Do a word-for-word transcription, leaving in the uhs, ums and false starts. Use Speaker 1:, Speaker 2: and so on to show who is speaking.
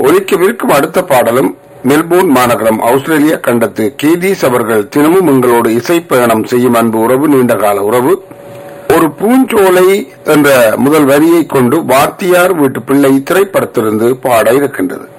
Speaker 1: ஒலிக்கவிருக்கும் அடுத்த பாடலும் மெல்போர்ன் மாநகரம் ஆஸ்திரேலியா கண்டத்து கேதீஸ் அவர்கள் தினமும் எங்களோடு இசை பயணம் செய்யும் அன்பு உறவு, நீண்டகால உறவு. ஒரு பூஞ்சோலை என்ற முதல் வரியை கொண்டு வாத்தியார் வீட்டு பிள்ளை திரைப்படத்திலிருந்து பாட இருக்கின்றது.